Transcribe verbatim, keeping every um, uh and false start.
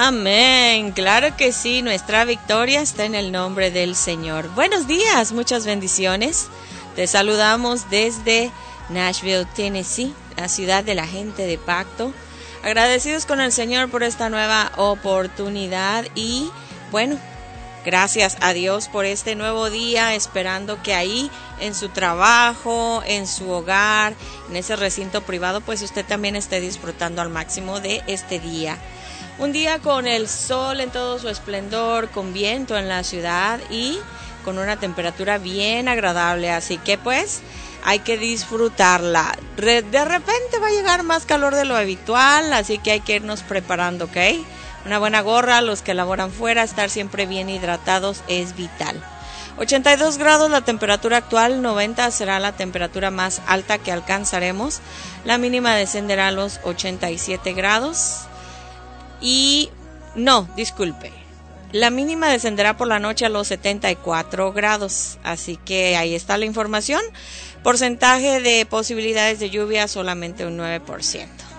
Amén, claro que sí, nuestra victoria está en el nombre del Señor. Buenos días, muchas bendiciones. Te saludamos desde Nashville, Tennessee, la ciudad de la gente de pacto. Agradecidos con el Señor por esta nueva oportunidad y bueno, gracias a Dios por este nuevo día, esperando que ahí en su trabajo, en su hogar, en ese recinto privado, pues usted también esté disfrutando al máximo de este día. Un día con el sol en todo su esplendor, con viento en la ciudad y con una temperatura bien agradable, así que pues hay que disfrutarla. De repente va a llegar más calor de lo habitual, así que hay que irnos preparando, ¿ok? Una buena gorra, los que laboran fuera, estar siempre bien hidratados es vital. ochenta y dos grados la temperatura actual, noventa será la temperatura más alta que alcanzaremos. La mínima descenderá a los ochenta y siete grados. Y no, disculpe. La mínima descenderá por la noche a los setenta y cuatro grados. Así que ahí está la información. Porcentaje de posibilidades de lluvia solamente un nueve por ciento.